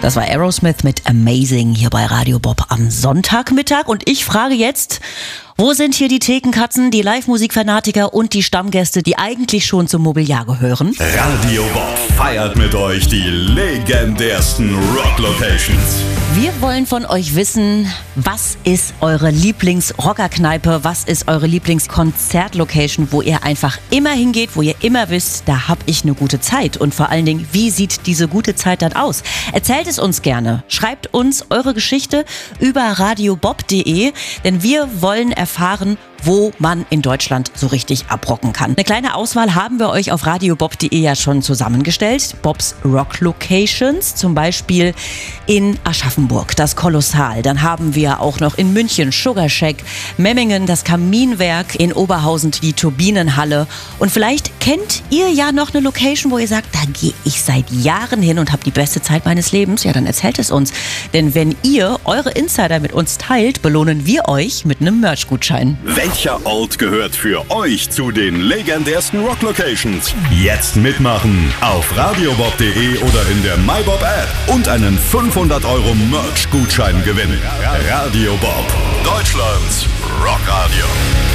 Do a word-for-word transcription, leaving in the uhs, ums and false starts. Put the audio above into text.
Das war Aerosmith mit Amazing hier bei Radio Bob am Sonntagmittag. Und ich frage jetzt, wo sind hier die Thekenkatzen, die Live-Musik-Fanatiker und die Stammgäste, die eigentlich schon zum Mobiliar gehören? Radio Bob feiert mit euch die legendärsten Rock-Locations. Wir wollen von euch wissen, was ist eure Lieblings-Rockerkneipe, was ist eure Lieblings-Konzertlocation, wo ihr einfach immer hingeht, wo ihr immer wisst, da hab ich eine gute Zeit. Und vor allen Dingen, wie sieht diese gute Zeit dann aus? Erzählt es uns gerne. Schreibt uns eure Geschichte über radiobob punkt de, denn wir wollen erfahren, wo man in Deutschland so richtig abrocken kann. Eine kleine Auswahl haben wir euch auf radiobob punkt de ja schon zusammengestellt. Bobs Rock Locations, zum Beispiel in Aschaffenburg, das Kolossal. Dann haben wir auch noch in München Sugar Shack, Memmingen das Kaminwerk, in Oberhausen die Turbinenhalle. Und vielleicht kennt ihr ja noch eine Location, wo ihr sagt, da gehe ich seit Jahren hin und habe die beste Zeit meines Lebens. Ja, dann erzählt es uns. Denn wenn ihr eure Insider mit uns teilt, belohnen wir euch mit einem Merch-Gutschein. Welcher Ort gehört für euch zu den legendärsten Rock-Locations? Jetzt mitmachen auf radiobob punkt de oder in der MyBob-App und einen fünfhundert Euro Merch-Gutschein gewinnen. Radio Bob, Deutschlands Rockradio.